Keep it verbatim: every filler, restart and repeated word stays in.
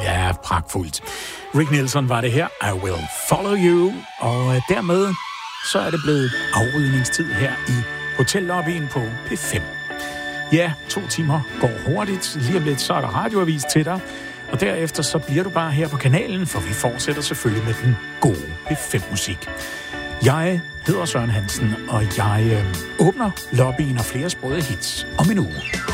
Ja, pragtfuldt. Rick Nielsen var det her. I will follow you. Og dermed så er det blevet afrydningstid her i hotellobbyen på P fem. Ja, to timer går hurtigt. Lige om lidt så er der radioavis til dig. Og derefter så bliver du bare her på kanalen, for vi fortsætter selvfølgelig med den gode P fem-musik. Jeg hedder Søren Hansen, og jeg øh, åbner lobbyen og flere sprøde hits om en uge.